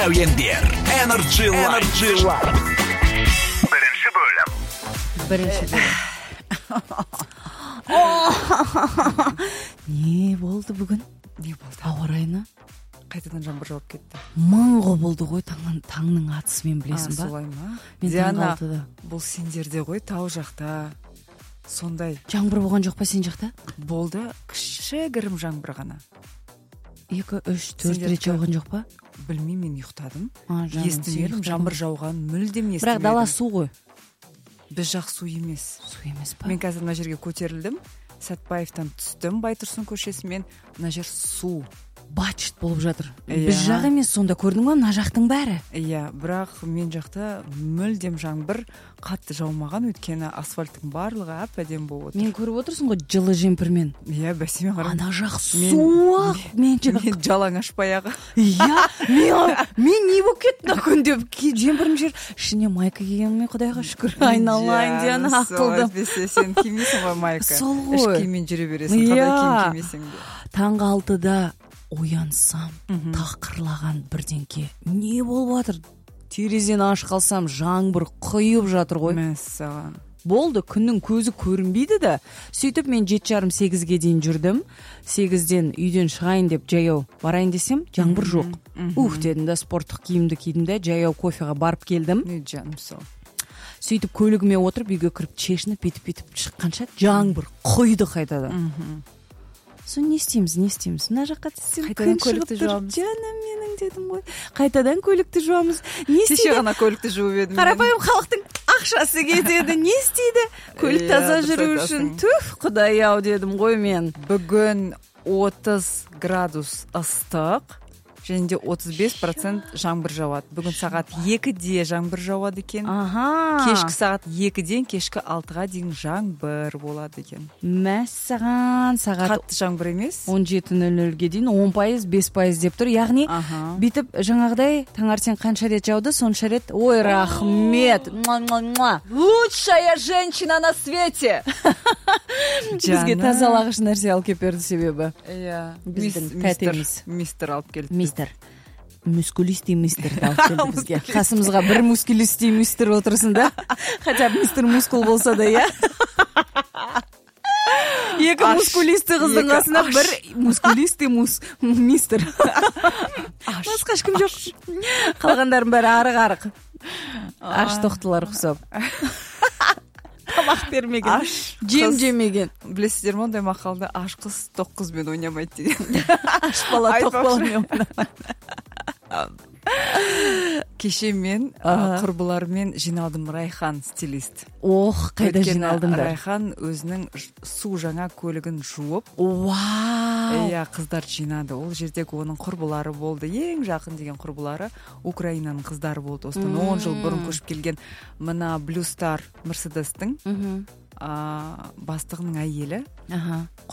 Әуендер Energy Live. Бірінші бөлім. Не болды бүгін? Не болды? Ауа райына Қайтадан жаңбыр жауып кетті. мыңғы болды ғой таңның атысымен, білесің ба? Солай ма? Мен Диана, таңғы 6-да. бұл сендерде ғой, тау жақта. Сондай Жаңбыр болған жоқ па сен жақта? болды, кішігірім жаңбыр ғана. 2, 3, 4 Сендердікі- рет жауған жоқ па? Білмеймін, мен ұйықтадым. Жаным, Естімедім, сен жаңбыр жауған мүлдем естімедім. Бірақ дала су ғой. Біз жақ су емес. Су емес па? Мен қазір мына жерге көтерілдім. Сәтбаевтан түстім, Байтұрсын көшесімен. Мына жер су. Бачыт болып жатыр. Иә. Біз жақ емес, сонда көрдің ба, мына жақтың бәрі. Иә, бірақ мен жақта мүлдем жаңбыр қатты жаумаған, өйткені асфальттың барлығы әп-әдемі болып отыр. Мен көріп отырсың ғой, жылы жемпірмен. Иә, бәсеме қарай. Ана жақ Мен- суық. Мен жақ. Мен жалаңаш баяғы. Иә, мен не болып кетті мына күн деп жемпірім жер. Ішіне майка кигенме, Құдайға шүкір. Айналайын Диана, ақылдым. Әйтпесе сен кимейсің ғой майка. Сол ғой. Іш киіммен жүре бересің, Иә. қандай киім кимесең де. Таңғы 6-да оянсам, тақырлаған бірдеңке. Не болып жатыр? Терезені ашып қалсам, жаңбыр құйып жатыр ғой. Мәссаған. Болды, күннің көзі көрінбейді да. Сөйтіп мен 7:30-8-ге дейін жүрдім. 8-ден үйден шығайын деп жаяу барайын десем, жаңбыр жоқ. Дедім да, спорттық киімді кидім де, жаяу кофеға барып келдім. Не жаным сол. Сөйтіп көлігіме отырып, үйге кіріп чешініп, бүйтіп шыққанша жаңбыр құйды қайтадан. Соны не істейміз? Мына жаққа түссем, Қайтадан күн шығып көлікті тұр. жуамыз. Жаным менің дедім ғой. Қайтадан көлікті жуамыз. Не Кеше істейді? ғана көлікті жуып едім. Қарапайым халықтың ақшасы кетеді. Не істейді? Көлік Иә, таза дұрыс жүру айтасың. үшін. Түф, Құдай-ау дедім ғой мен. Бүгін 30 градус ыстық, және де 35% жаңбыр жауады. Бүгін сағат 2-де жаңбыр жауады екен. Аха. Кешкі сағат 2-ден кешкі 6-ға дейін жаңбыр болады екен. Мәссаған, сағат Қатты жаңбыр емес. 17:00-ге дейін 10%, 5% деп тұр. Яғни Аха. бүйтіп жаңағыдай таңертең қанша рет жауды, сонша рет. Ой, рахмет. Муа-муа-муа. Лучшая женщина на свете. Бізге тазалағыш нәрсе алып келіп берді себебі. Иә. Біздің тәтеміз. Мистер алып келді. Мистер. Мускулистый мистер алып келді бізге. Қасымызға бір мускулистый мистер отырсын да. Хотя бы мистер мускул болса да, иә. Екі мускулисті қыздың қасына бір мускулисті мистер. Басқа ешкім жоқ. Қалғандардың бәрі арық-арық. Аш тоқтылар құсап. Тамақ бермеген. Жем жемеген. Білесіздер ме, ондай мақалда аш қыз тоқ қызбен ойнамайды деген. Аш бала тоқ баламен. Кеше мен құрбылармен жиналдым, Райхан стилист. Қайда Өйткені жиналдыңдар? Райхан өзінің су жаңа көлігін жуып, Вау. иә, қыздар жинады. Ол жердегі оның құрбылары болды. Ең жақын деген құрбылары Украинаның қыздары болды. Осыдан 10 жыл бұрын көшіп келген мына Blue Star Mercedes-тің бастығының әйелі. Аха.